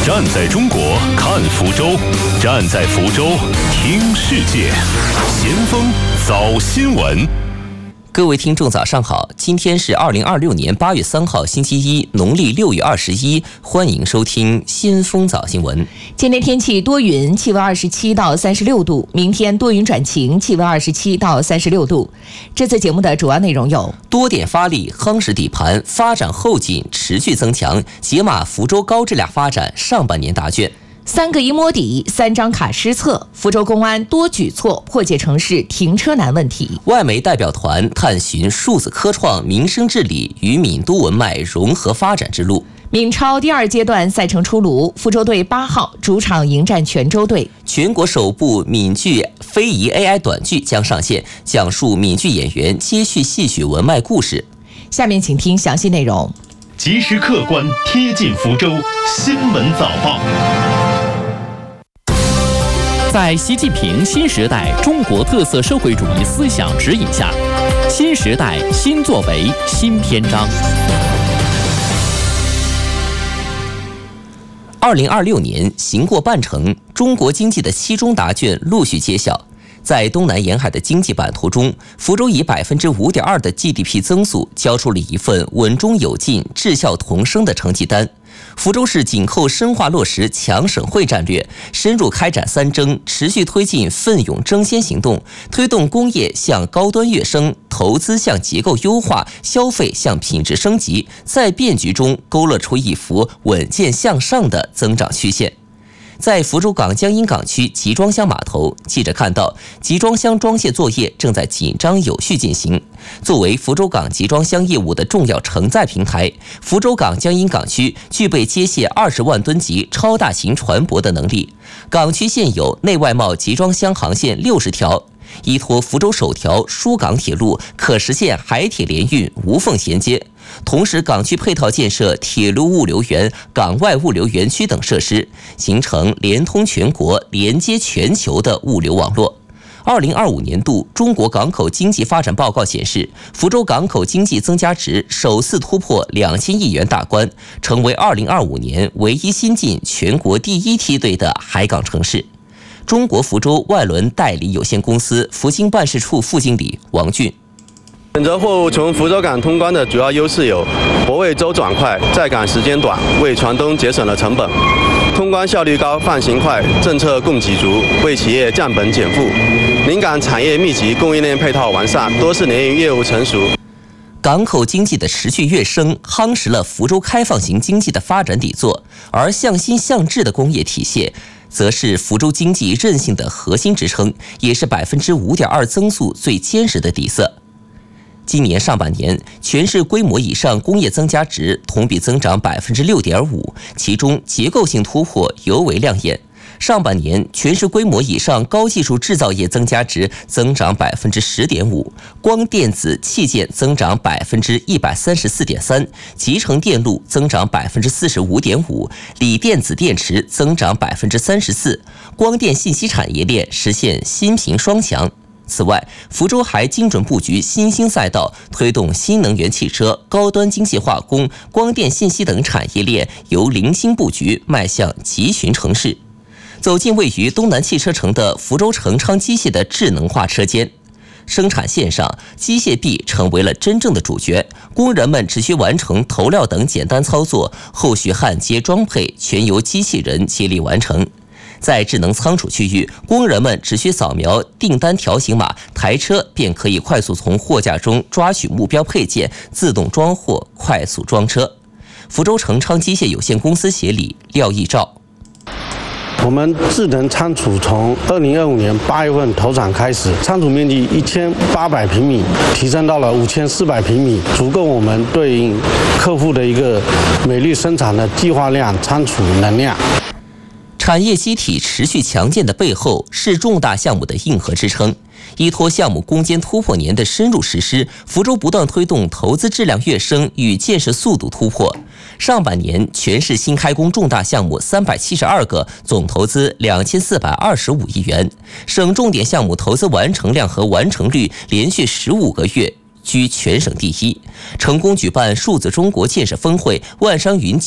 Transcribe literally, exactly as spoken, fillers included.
站在中国看福州，站在福州听世界。先锋早新闻。 各位听众早上好，今天是二零二六年八月三号星期一，农历六月二十一，欢迎收听先锋早新闻。 今天天气多云，气温二十七到三十六度，明天多云转晴，气温二十七到三十六度。这次节目的主要内容有： 多点发力夯实底盘，发展后劲持续增强，解码福州高质量发展上半年答卷。 三个一摸底，三张卡施策，福州公安多举措破解城市停车难问题。 外媒代表团探寻数字科创、民生治理与闽都文脉融合发展之路。 闽超第二阶段赛程出炉，福州队八号主场迎战泉州队。 全国首部闽剧非遗 A I 短剧将上线，讲述闽剧演员接续戏曲文脉故事。 下面请听详细内容。 及时客观贴近福州新闻早报。 在习近平新时代中国特色社会主义思想指引下，新时代新作为新篇章。 二零二六年行过半程，中国经济的期中答卷陆续揭晓。在东南沿海的经济版图中，福州以百分之五点二的 G D P 增速交出了一份稳中有进、质效同声的成绩单。福州市紧扣深化落实强省会战略，深入开展三征，持续推进奋勇争先行动，推动工业向高端跃升，投资向结构优化，消费向品质升级，在变局中勾勒出一幅稳健向上的增长曲线。在福州港江阴港区集装箱码头，记者看到集装箱装卸作业正在紧张有序进行。作为福州港集装箱业务的重要承载平台，福州港江阴港区具备接卸二十万吨级超大型船舶的能力。港区现有内外贸集装箱航线六十条，依托福州首条疏港铁路，可实现海铁联运无缝衔接。同时，港区配套建设铁路物流园、港外物流园区等设施，形成连通全国、连接全球的物流网络。二零二五年度中国港口经济发展报告显示，福州港口经济增加值首次突破两千亿元大关，成为二零二五年唯一新进全国第一梯队的海港城市。中国福州外轮代理有限公司福经办事处副经理王俊。 选择货物从福州港通关的主要优势有：泊位周转快，在港时间短，为船东节省了成本；通关效率高，放行快，政策供给足，为企业降本减负；临港产业密集，供应链配套完善，多式联营业务成熟。 港口经济的持续跃升，夯实了福州开放型经济的发展底座，而向新向质的工业体系，则是福州经济韧性的核心支撑，也是百分之五点二增速最坚实的底色。今年上半年，全市规模以上工业增加值同比增长百分之六点五，其中结构性突破尤为亮眼。上半年，全市规模以上高技术制造业增加值增长百分之十点五，光电子器件增长百分之一百三十四点三，集成电路增长百分之四十五点五，锂电子电池增长百分之三十四，光电信息产业链实现新平双强。此外，福州还精准布局新兴赛道，推动新能源汽车、高端精细化工、光电信息等产业链由零星布局迈向集群城市，走进位于东南汽车城的福州成昌机械的智能化车间。生产线上，机械臂成为了真正的主角，工人们只需完成投料等简单操作，后续焊接装配全由机器人接力完成。在智能仓储区域，工人们只需扫描订单条形码，台车便可以快速从货架中抓取目标配件，自动装货，快速装车。福州成昌机械有限公司协理廖义照。 我们智能仓储从二零二五年八月份投产开始，仓储面积一千八百平米，提升到了五千四百平米，足够我们对应客户的一个每日生产的计划量、仓储能量。 产业机体持续强健的背后是重大项目的硬核支撑。依托项目攻坚突破年的深入实施，福州不断推动投资质量跃升与建设速度突破。上半年全市新开工重大项目三百七十二个，总投资两千四百二十五亿元。省重点项目投资完成量和完成率连续十五个月居全省第一，成功举办数字中国建设峰会、万商云集